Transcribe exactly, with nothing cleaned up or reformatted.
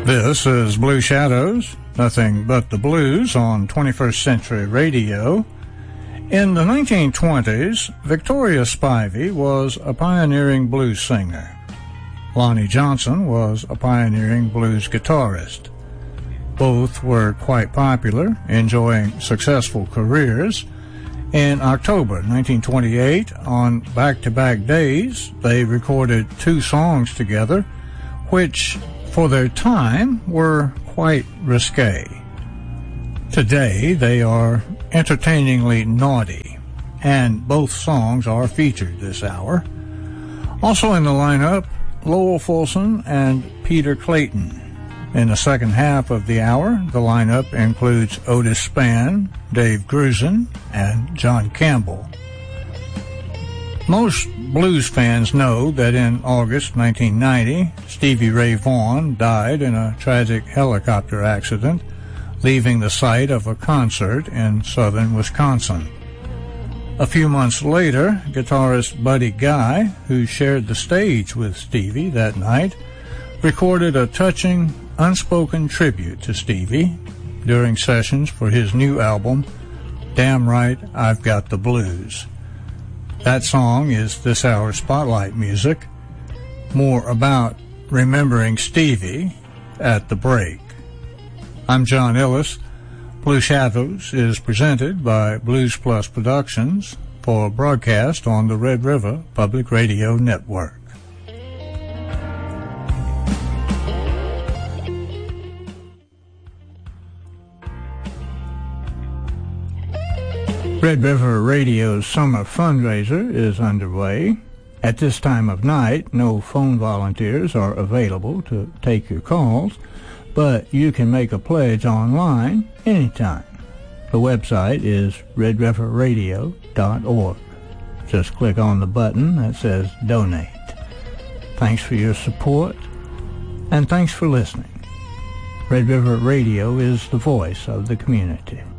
This is Blue Shadows, nothing but the blues on twenty-first Century Radio. In the nineteen twenties, Victoria Spivey was a pioneering blues singer. Lonnie Johnson was a pioneering blues guitarist. Both were quite popular, enjoying successful careers. In October nineteen twenty-eight, on back-to-back days, they recorded two songs together, which, for their time, were quite risque. Today, they are entertainingly naughty, and both songs are featured this hour. Also in the lineup, Lowell Fulson and Peter Clayton. In the second half of the hour, the lineup includes Otis Spann, Dave Grusin, and John Campbell. Most blues fans know that in August nineteen ninety, Stevie Ray Vaughan died in a tragic helicopter accident, leaving the site of a concert in southern Wisconsin. A few months later, guitarist Buddy Guy, who shared the stage with Stevie that night, recorded a touching, unspoken tribute to Stevie during sessions for his new album, Damn Right I've Got the Blues. That song is this hour's Spotlight music. More about remembering Stevie at the break. I'm John Ellis. Blue Shadows is presented by Blues Plus Productions for broadcast on the Red River Public Radio Network. Red River Radio's summer fundraiser is underway. At this time of night, no phone volunteers are available to take your calls, but you can make a pledge online anytime. The website is red river radio dot org. Just click on the button that says Donate. Thanks for your support, and thanks for listening. Red River Radio is the voice of the community.